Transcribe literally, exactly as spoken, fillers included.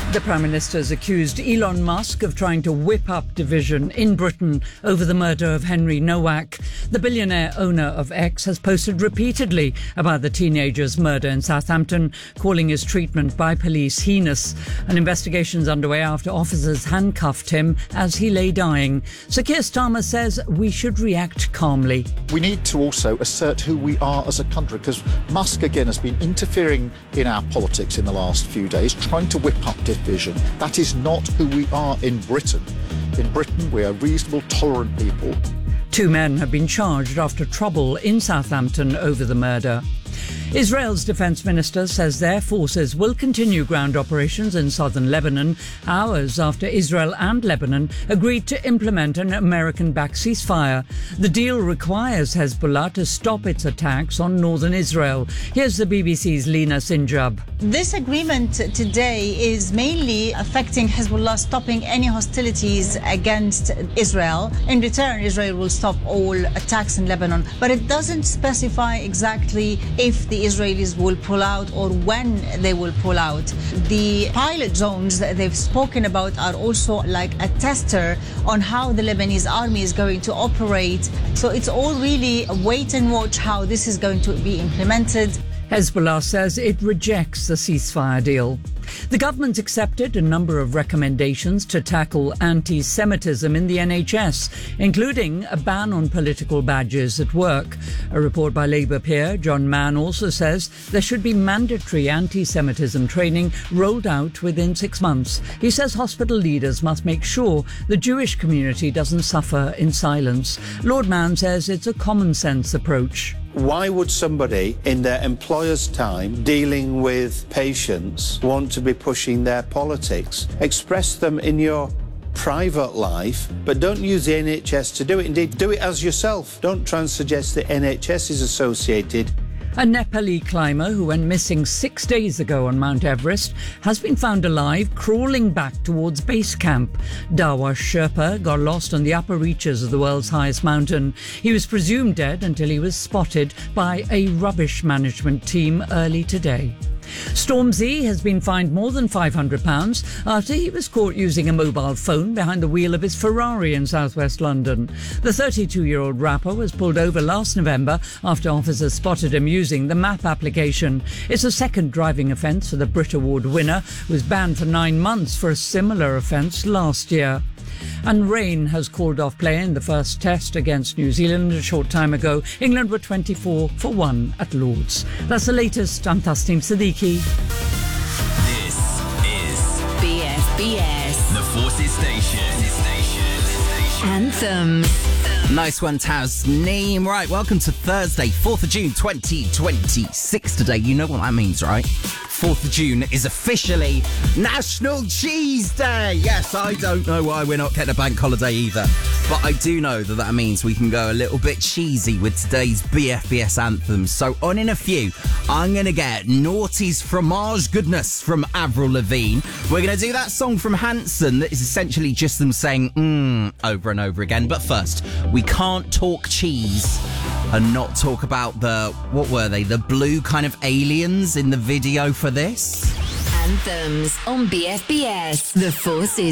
The Prime Minister has accused Elon Musk of trying to whip up division in Britain over the murder of Henry Nowak. The billionaire owner of X has posted repeatedly about the teenager's murder in Southampton, calling his treatment by police heinous. An investigation is underway after officers handcuffed him as he lay dying. Sir Keir Starmer says we should react calmly. We need to also assert who we are as a country, because Musk again has been interfering in our politics in the last few days, trying to whip up division. That is not who we are in Britain. In Britain, we are reasonable, tolerant people. Two men have been charged after trouble in Southampton over the murder. Israel's defence minister says their forces will continue ground operations in southern Lebanon hours after Israel and Lebanon agreed to implement an American-backed ceasefire. The deal requires Hezbollah to stop its attacks on northern Israel. Here's the B B C's Lina Sinjab. This agreement today is mainly affecting Hezbollah stopping any hostilities against Israel. In return, Israel will stop all attacks in Lebanon, but it doesn't specify exactly if the Israelis will pull out or when they will pull out. The pilot zones that they've spoken about are also like a tester on how the Lebanese army is going to operate. So it's all really a wait and watch how this is going to be implemented. Hezbollah says it rejects the ceasefire deal. The government accepted a number of recommendations to tackle anti-Semitism in the N H S, including a ban on political badges at work. A report by Labour peer John Mann also says there should be mandatory anti-Semitism training rolled out within six months. He says hospital leaders must make sure the Jewish community doesn't suffer in silence. Lord Mann says it's a common-sense approach. Why would somebody in their employer's time dealing with patients want to be pushing their politics? Express them in your private life, but don't use the N H S to do it. Indeed, do it as yourself. Don't try and suggest the N H S is associated. A Nepali climber who went missing six days ago on Mount Everest has been found alive, crawling back towards base camp. Dawa Sherpa got lost on the upper reaches of the world's highest mountain. He was presumed dead until he was spotted by a rubbish management team early today. Stormzy has been fined more than five hundred pounds after he was caught using a mobile phone behind the wheel of his Ferrari in southwest London. The thirty-two-year-old rapper was pulled over last November after officers spotted him using the map application. It's a second driving offence for the Brit Award winner, who was banned for nine months for a similar offence last year. And rain has called off play in the first test against New Zealand a short time ago. England were twenty-four for one at Lord's. That's the latest. I'm Tasneem Siddiqui. This is B F B S, the Forces Station. Anthems. Nice one, Tasneem. Right, welcome to Thursday, fourth of June, twenty twenty-six today. You know what that means, right? fourth of June is officially National Cheese Day. Yes, I don't know why we're not getting a bank holiday either, but I do know that that means we can go a little bit cheesy with today's B F B S anthems. So on in a few, I'm going to get Naughty's Fromage Goodness from Avril Lavigne. We're going to do that song from Hanson that is essentially just them saying mmm over and over again. But first, we can't talk cheese and not talk about the, what were they, the blue kind of aliens in the video for this? Anthems on B F B S, the Forces